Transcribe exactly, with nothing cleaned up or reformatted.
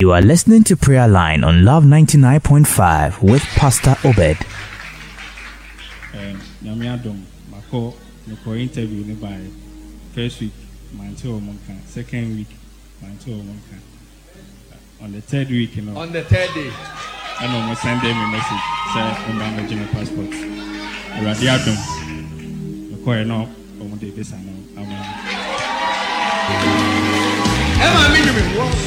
You are listening to Prayer Line on Love ninety-nine point five with Pastor Obed. Nyamiadom, Mako, Mako interview by first week, Manto Monka, second week, Manto Monka. On the third week, you know. On the third day. I know, I send them a message, say, I'm going to get my passport. Radiadom, Mako, you know, I'm going to do this, I know. Emma,